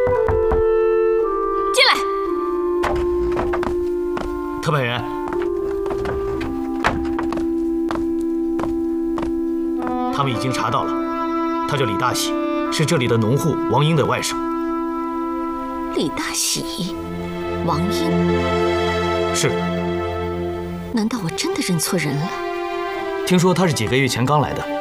进来。 特派员，他们已经查到了，他叫李大喜，是这里的农户王英的外甥。 李大喜，王英？ 是。 难道我真的认错人了？ 听说他是几个月前刚来的。